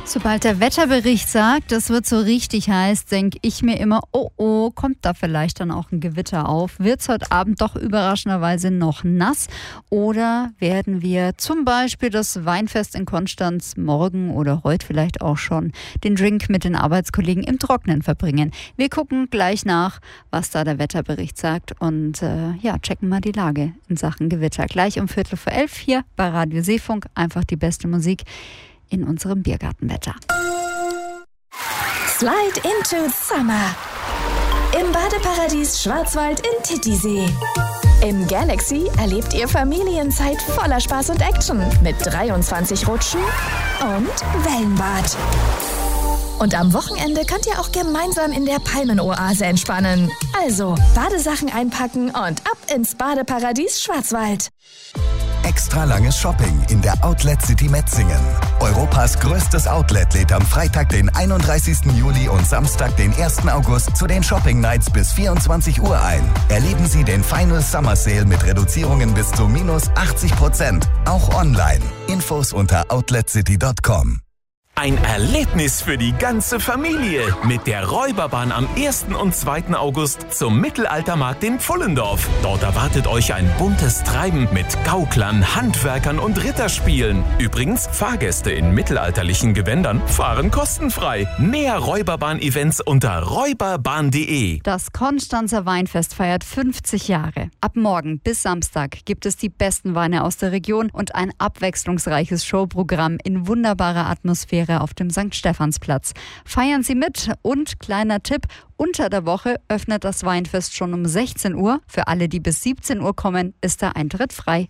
Sobald der Wetterbericht sagt, es wird so richtig heiß, denke ich mir immer, oh, kommt da vielleicht dann auch ein Gewitter auf? Wird es heute Abend doch überraschenderweise noch nass? Oder werden wir zum Beispiel das Weinfest in Konstanz morgen oder heute vielleicht auch schon den Drink mit den Arbeitskollegen im Trockenen verbringen? Wir gucken gleich nach, was da der Wetterbericht sagt und checken mal die Lage in Sachen Gewitter. Gleich um 11:45 hier bei Radio Seefunk. Einfach die beste Musik in unserem Biergartenwetter. Slide into Summer. Im Badeparadies Schwarzwald in Titisee. Im Galaxy erlebt ihr Familienzeit voller Spaß und Action mit 23 Rutschen und Wellenbad. Und am Wochenende könnt ihr auch gemeinsam in der Palmenoase entspannen. Also Badesachen einpacken und ab ins Badeparadies Schwarzwald. Extra langes Shopping in der Outlet City Metzingen. Europas größtes Outlet lädt am Freitag, den 31. Juli und Samstag, den 1. August zu den Shopping Nights bis 24 Uhr ein. Erleben Sie den Final Summer Sale mit Reduzierungen bis zu -80%. Auch online. Infos unter outletcity.com. Ein Erlebnis für die ganze Familie mit der Räuberbahn am 1. und 2. August zum Mittelaltermarkt in Pfullendorf. Dort erwartet euch ein buntes Treiben mit Gauklern, Handwerkern und Ritterspielen. Übrigens, Fahrgäste in mittelalterlichen Gewändern fahren kostenfrei. Mehr Räuberbahn-Events unter räuberbahn.de. Das Konstanzer Weinfest feiert 50 Jahre. Ab morgen bis Samstag gibt es die besten Weine aus der Region und ein abwechslungsreiches Showprogramm in wunderbarer Atmosphäre auf dem St. Stephansplatz. Feiern Sie mit und kleiner Tipp, unter der Woche öffnet das Weinfest schon um 16 Uhr. Für alle, die bis 17 Uhr kommen, ist der Eintritt frei.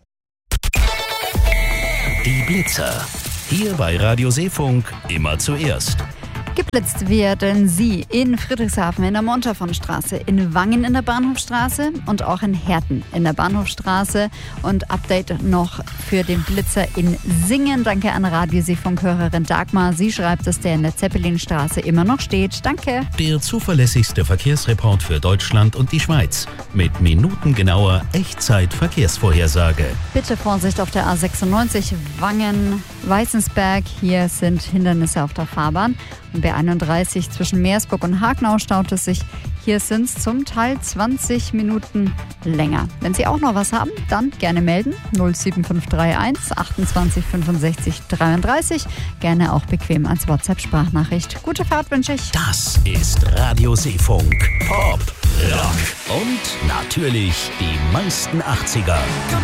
Die Blitzer. Hier bei Radio Seefunk immer zuerst. Geblitzt werden sie in Friedrichshafen in der Montafon-Straße, in Wangen in der Bahnhofstraße und auch in Herten in der Bahnhofstraße. Und Update noch für den Blitzer in Singen. Danke an Radioseefunk-Hörerin Dagmar. Sie schreibt, dass der in der Zeppelinstraße immer noch steht. Danke. Der zuverlässigste Verkehrsreport für Deutschland und die Schweiz. Mit minutengenauer Echtzeit-Verkehrsvorhersage. Bitte Vorsicht auf der A96 Wangen-Weißensberg. Hier sind Hindernisse auf der Fahrbahn. Und B31 zwischen Meersburg und Hagenau staut es sich. Hier sind es zum Teil 20 Minuten länger. Wenn Sie auch noch was haben, dann gerne melden. 07531 28 65 33. Gerne auch bequem als WhatsApp-Sprachnachricht. Gute Fahrt wünsche ich. Das ist Radio Seefunk. Pop, Rock und natürlich die meisten 80er.